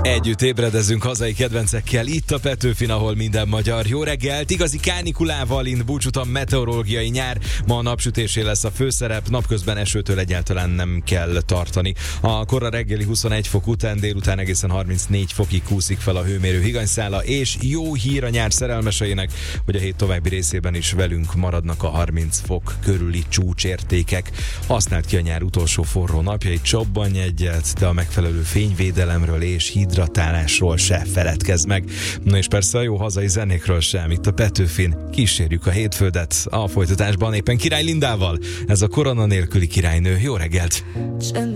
Együtt ébredezünk hazai kedvencekkel itt a Petőfin, ahol minden magyar. Jó reggelt! Igazi kánikulával ind búcsút a meteorológiai nyár. Ma a napsütésé lesz a főszerep, napközben esőtől egyáltalán nem kell tartani. A kora reggeli 21 fok után délután egészen 34 fokig kúszik fel a hőmérő higanyszála, és jó hír a nyár szerelmeseinek, hogy a hét további részében is velünk maradnak a 30 fok körüli csúcsértékek. Használd ki a nyár utolsó forró napjait, csobbanj egyet, de a megfelelő fényvédelemről és hidratálásról se feledkezz meg. Na és persze a jó hazai zenékről sem. Itt a Petőfin kísérjük a hétfődet. A folytatásban éppen Király Lindával. Ez a korona nélküli királynő. Jó reggelt!